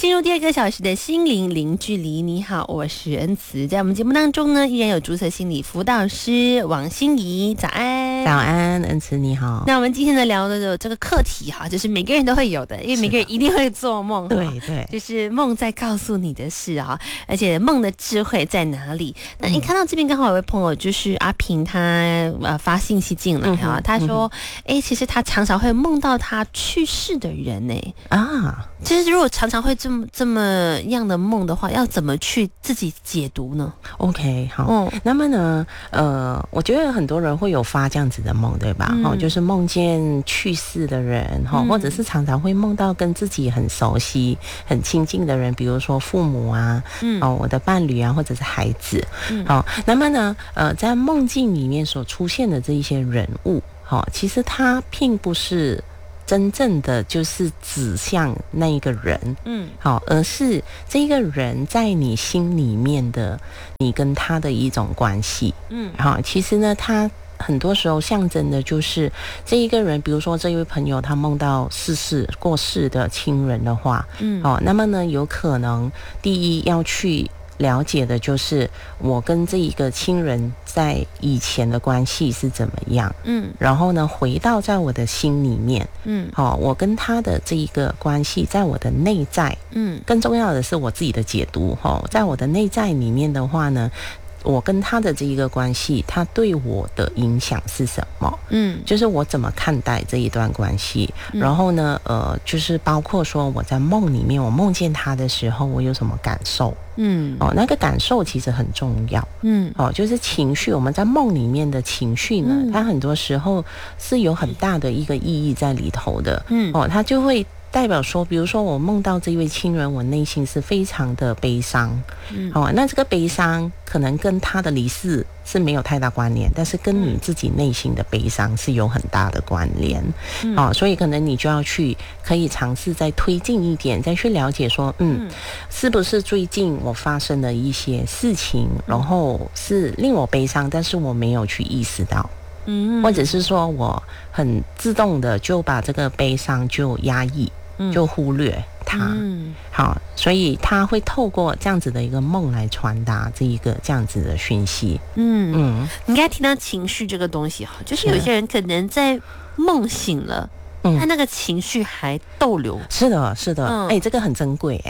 进入第二个小时的心灵零距离，你好，我是恩慈。在我们节目当中呢，依然有注册心理辅导师王心怡，早安。 早安，恩慈你好。 那我们今天呢聊的这个课题哈，就是每个人都会有的，因为每个人一定会做梦， 对对， 就是梦在告诉你的事啊，而且梦的智慧在哪里？那你看到这边刚好有位朋友，就是阿平，他发信息进来啊，他说，其实他常常会梦到他去世的人呢啊。其实如果常常会这么样的梦的话，要怎么去自己解读呢 ？OK， 好，那么呢，我觉得很多人会有发这样子的梦，对吧？就是梦见去世的人，或者是常常会梦到跟自己很熟悉、很亲近的人，比如说父母啊，我的伴侣啊，或者是孩子，那么呢，在梦境里面所出现的这一些人物，其实他并不是真正的就是指向那一个人，而是这个人在你心里面的你跟他的一种关系，其实呢，他很多时候象征的就是这一个人，比如说这一位朋友他梦到过世的亲人的话，那么呢，有可能第一要去了解的就是我跟这一个亲人在以前的关系是怎么样，然后呢，回到在我的心里面，我跟他的这一个关系在我的内在，更重要的是我自己的解读，在我的内在里面的话呢，我跟他的这一个关系，他对我的影响是什么？就是我怎么看待这一段关系，然后呢，就是包括说我在梦里面，我梦见他的时候，我有什么感受？那个感受其实很重要。就是情绪，我们在梦里面的情绪呢，它很多时候是有很大的一个意义在里头的。它就会代表说，比如说我梦到这位亲人，我内心是非常的悲伤，那这个悲伤可能跟他的离世是没有太大关联，但是跟你自己内心的悲伤是有很大的关联，所以可能你就要可以尝试再推进一点，再去了解说，是不是最近我发生的一些事情，然后是令我悲伤，但是我没有去意识到。或者是说我很自动的就把这个悲伤就压抑，就忽略它，好，所以他会透过这样子的一个梦来传达这样子的讯息。 你应该听到情绪这个东西哈，就是有些人可能在梦醒了，他那个情绪还逗留。 是的，是的，这个很珍贵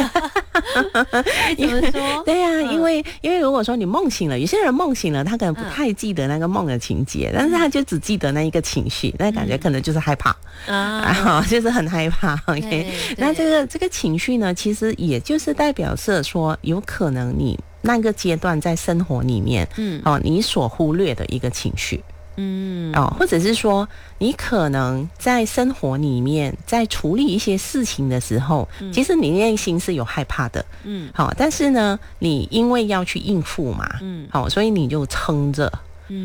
怎么说？ 对啊，因为如果说你梦醒了，有些人梦醒了，他可能不太记得那个梦的情节，但是他就只记得那一个情绪，那感觉可能就是害怕就是很害怕。OK， 那这个情绪呢，其实也就是代表是说，有可能你那个阶段在生活里面，你所忽略的一个情绪。或者是说你可能在生活里面在处理一些事情的时候，其实你内心是有害怕的，但是呢你因为要去应付嘛，所以你就撑着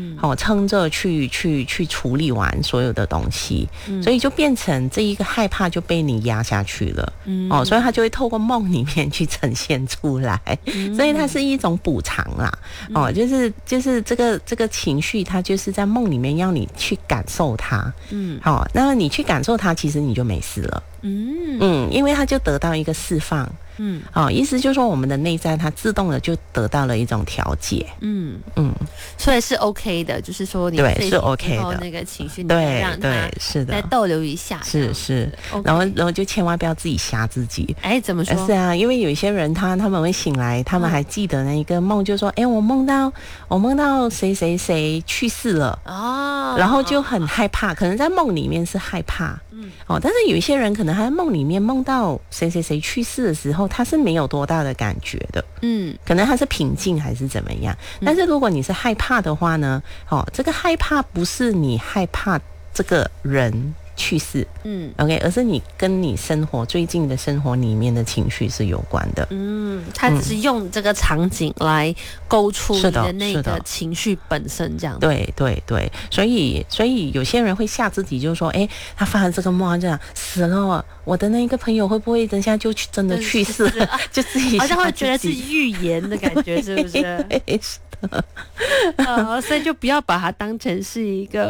去处理完所有的东西，所以就变成这一个害怕就被你压下去了，所以它就会透过梦里面去呈现出来，所以它是一种补偿啦，就是这个情绪，它就是在梦里面要你去感受它，那么你去感受它，其实你就没事了，因为它就得到一个释放。意思就是说我们的内在它自动的就得到了一种调节， 所以是 OK 的，就是说你对是 OK 的那个情绪， 对让它对是的再逗留一下， 是， okay， 然后就千万不要自己吓自己。 怎么说？ 是啊，因为有一些人他们会醒来，他们还记得那一个梦，就说我梦到谁谁谁去世了然后就很害怕，可能在梦里面是害怕，但是有一些人可能他在梦里面梦到谁谁谁去世的时候，他是没有多大的感觉的，可能他是平静还是怎么样，但是如果你是害怕的话呢，这个害怕不是你害怕这个人去世，OK， 而是你跟你最近的生活里面的情绪是有关的， 他只是用这个场景来勾出你的那个情绪本身，这样。 对，所以有些人会吓自己，就是说，他发了这个梦，这样死了，我的那个朋友会不会等下就真的去世了？就自己好像会觉得是预言的感觉，是不是？ 是的， 所以就不要把它当成是一个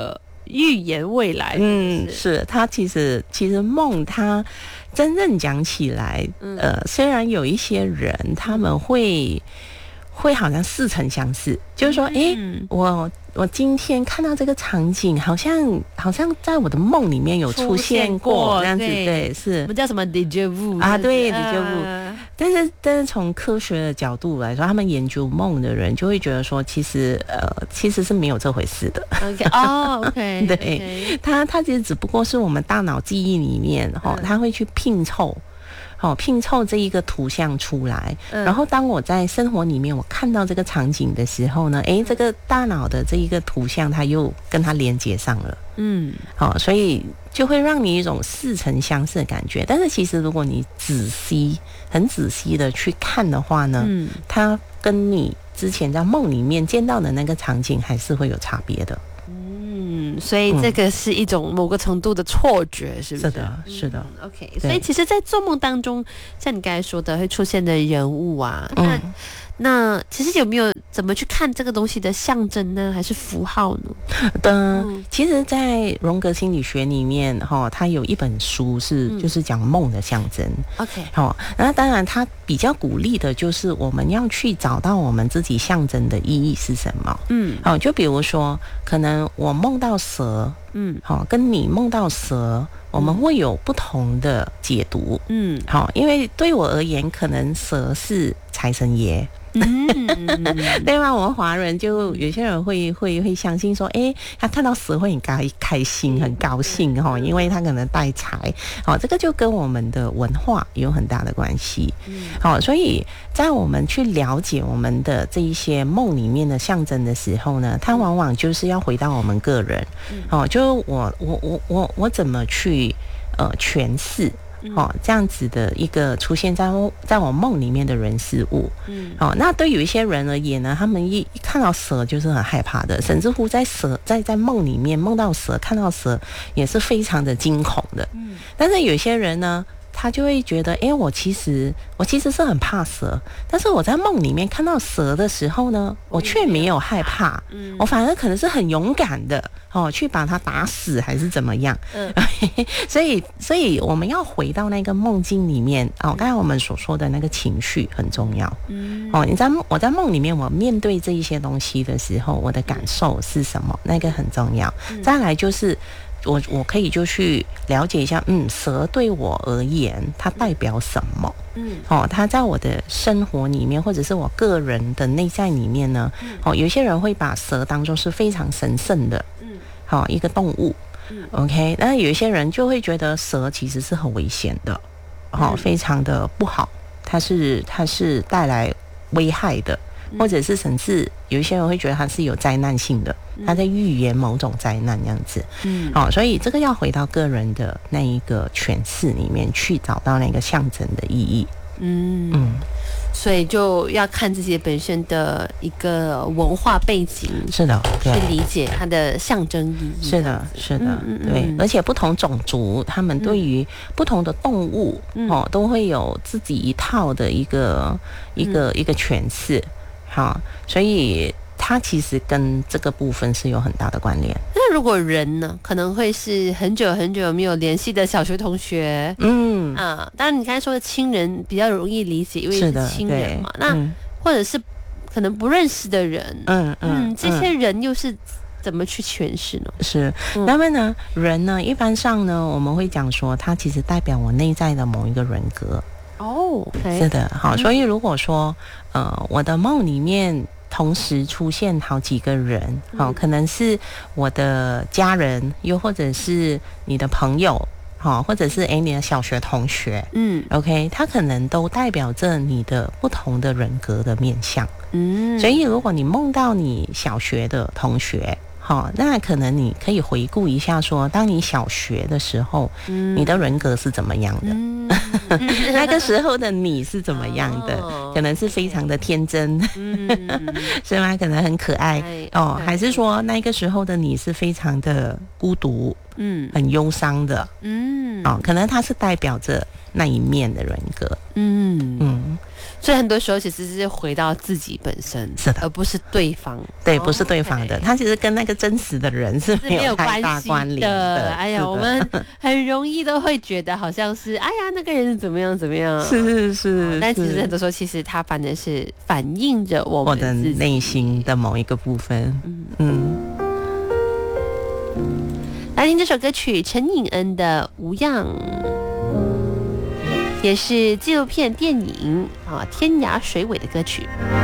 预言未来。 是它其实梦它真正讲起来，虽然有一些人他们会好像似曾相识，就是说，我今天看到这个场景，好像在我的梦里面有出现过这样子，对，是我们叫什么 déjà vu 啊？对 déjà vu。但是从科学的角度来说，他们研究梦的人就会觉得说，其实是没有这回事的。 OK， 对，它其实只不过是我们大脑记忆里面它会去拼凑这一个图像出来，然后当我在生活里面我看到这个场景的时候呢，这个大脑的这一个图像它又跟它连接上了，所以就会让你一种似曾相识的感觉。但是其实如果你很仔细的去看的话呢，它跟你之前在梦里面见到的那个场景还是会有差别的。 所以这个是一种某个程度的错觉，是不是？ 是的。 OK， 所以其实，在做梦当中，像你刚才说的，会出现的人物啊，那其实有没有怎么去看这个东西的象征呢，还是符号呢？ 其实，在荣格心理学里面，它有一本书就是讲梦的象征。 OK， 那当然，它比较鼓励的就是我们要去找到我们自己象征的意义是什么。就比如说，可能我梦到蛇，跟你梦到蛇，我们会有不同的解读。因为对我而言，可能蛇是财神爷。另外我们华人就有些人会相信说，他看到蛇会很开心很高兴因为他可能带财，这个就跟我们的文化有很大的关系。所以在我们去了解我们的这一些梦里面的象征的时候呢，它往往就是要回到我们个人，就是我怎么去诠释这样子的一个出现在我梦里面的人事物。那对有一些人而言呢，他们一看到蛇就是很害怕的，甚至乎在梦里面梦到蛇，看到蛇也是非常的惊恐的。但是有一些人呢，他就会觉得，我其实是很怕蛇，但是我在梦里面看到蛇的时候呢，我却没有害怕，我反而可能是很勇敢的去把它打死还是怎么样。所以我们要回到那个梦境里面刚才我们所说的那个情绪很重要。我在梦里面我面对这一些东西的时候，我的感受是什么，那个很重要。再来就是我可以就去了解一下，蛇对我而言它代表什么？它在我的生活里面，或者是我个人的内在里面呢，有些人会把蛇当作是非常神圣的，一个动物。OK， 那有一些人就会觉得蛇其实是很危险的，非常的不好，它是带来危害的，或者是甚至有一些人会觉得它是有灾难性的，它在预言某种灾难这样子。所以这个要回到个人的那一个诠释里面去找到那个象征的意义。 所以就要看自己本身的一个文化背景， 是的， 去理解它的象征意义。 是的，对，而且不同种族他们对于不同的动物都会有自己一套的一个诠释。所以它其实跟这个部分是有很大的关联。 那如果人呢，可能会是很久很久没有联系的小学同学，当然你刚才说的亲人比较容易理解，因为是亲人嘛。那或者是可能不认识的人，这些人又是怎么去诠释呢？ 是，那么呢，人呢，一般上呢，我们会讲说，它其实代表我内在的某一个人格。是的，所以如果说我的梦里面同时出现好几个人，可能是我的家人，又或者是你的朋友，或者是你的小学同学，OK， 它可能都代表着你的不同的人格的面向。所以如果你梦到你小学的同学，那可能你可以回顾一下说，当你小学的时候，你的人格是怎么样的？那个时候的你是怎么样的？可能是非常的天真，是吗？可能很可爱还是说那个时候的你是非常的孤独，很忧伤的， 嗯， 可能它是代表着那一面的人格， 所以很多时候其实是回到自己本身， 是的， 而不是对方。 对，不是对方的，他其实跟那个真实的人是没有太大关联的。 哎呀，我们很容易都会觉得好像是，哎呀，那个人是怎么样怎么样， 是， 但其实很多时候，其实他反正是反映着我的内心的某一个部分。 来听这首歌曲，陈颖恩的《无恙》，也是纪录片电影《天涯水尾》的歌曲。